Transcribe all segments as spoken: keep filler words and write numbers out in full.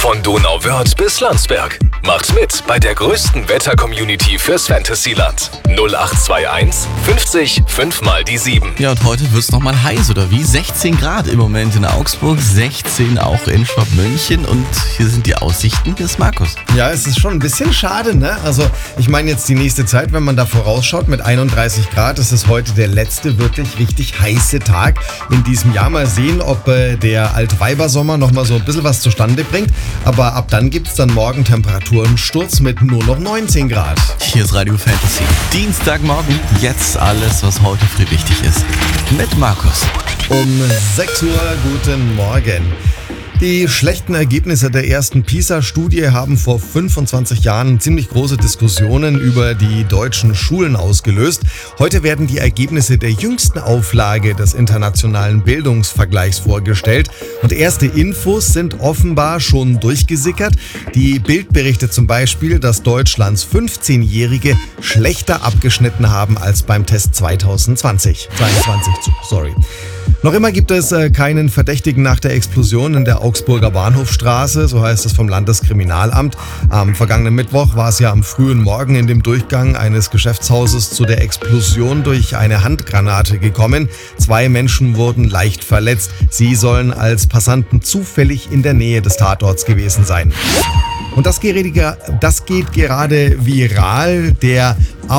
Von Donauwörth bis Landsberg. Macht mit bei der größten Wetter-Community fürs Fantasyland. null acht zwei eins fünfzig fünf mal die sieben. Ja, und heute wird's nochmal heiß, oder wie? sechzehn Grad im Moment in Augsburg, sechzehn auch in Schwabmünchen und hier sind die Aussichten des Markus. Ja, es ist schon ein bisschen schade, ne? Also ich meine jetzt die nächste Zeit, wenn man da vorausschaut mit einunddreißig Grad, ist es heute der letzte wirklich richtig heiße Tag in diesem Jahr. Mal sehen, ob äh, der Altweibersommer nochmal so ein bisschen was zustande bringt. Aber ab dann gibt's dann morgen Temperaturen-Sturz mit nur noch neunzehn Grad. Hier ist Radio Fantasy. Dienstagmorgen, jetzt alles, was heute früh wichtig ist. Mit Markus. Um sechs Uhr, guten Morgen. Die schlechten Ergebnisse der ersten PISA-Studie haben vor fünfundzwanzig Jahren ziemlich große Diskussionen über die deutschen Schulen ausgelöst. Heute werden die Ergebnisse der jüngsten Auflage des internationalen Bildungsvergleichs vorgestellt. Und erste Infos sind offenbar schon durchgesickert. Die Bild berichtet zum Beispiel, dass Deutschlands fünfzehnjährige schlechter abgeschnitten haben als beim Test zweitausendzwanzig. zweiundzwanzig, sorry. Noch immer gibt es äh, keinen Verdächtigen nach der Explosion in der Augsburger Bahnhofstraße, so heißt es vom Landeskriminalamt. Am vergangenen Mittwoch war es ja am frühen Morgen in dem Durchgang eines Geschäftshauses zu der Explosion durch eine Handgranate gekommen. Zwei Menschen wurden leicht verletzt. Sie sollen als Passanten zufällig in der Nähe des Tatorts gewesen sein. Und das geht, das geht gerade viral, der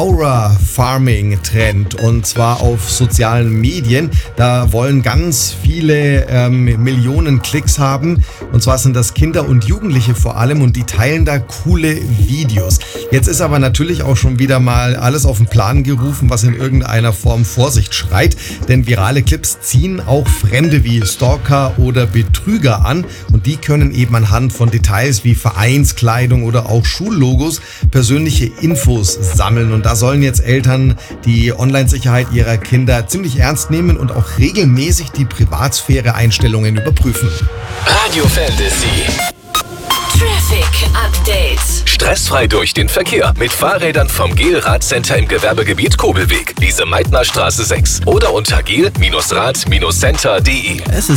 Aura-Farming-Trend, und zwar auf sozialen Medien. Da wollen ganz viele ähm, Millionen Klicks haben, und zwar sind das Kinder und Jugendliche vor allem, und die teilen da coole Videos. Jetzt ist aber natürlich auch schon wieder mal alles auf den Plan gerufen, was in irgendeiner Form Vorsicht schreit, denn virale Clips ziehen auch Fremde wie Stalker oder Betrüger an, und die können eben anhand von Details wie Vereinskleidung oder auch Schullogos persönliche Infos sammeln. Und da sollen jetzt Eltern die Online-Sicherheit ihrer Kinder ziemlich ernst nehmen und auch regelmäßig die Privatsphäre-Einstellungen überprüfen. Radio Fantasy. Traffic Update. Stressfrei durch den Verkehr mit Fahrrädern vom Gel-Rad-Center im Gewerbegebiet Kobelweg, Lise-Meitner-Straße sechs oder unter gel Rad Center punkt de. Es ist